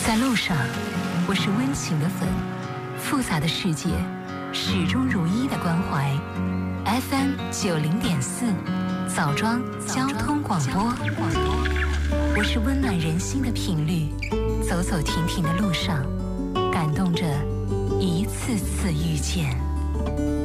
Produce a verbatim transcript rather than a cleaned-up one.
在路上，我是温情的粉，复杂的世界，始终如一的关怀。F M 九零点四，枣庄交通广播。我是温暖人心的频率，走走停停的路上，感动着一次次遇见。